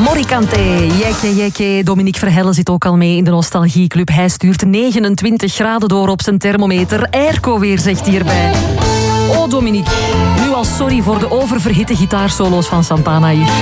Morikante, jekke. Dominique Verhelle zit ook al mee in de Nostalgieclub. Hij stuurt 29 graden door op zijn thermometer. Airco weer, zegt hierbij. Oh Dominique, nu al sorry voor de oververhitte gitaarsolo's van Santana hier.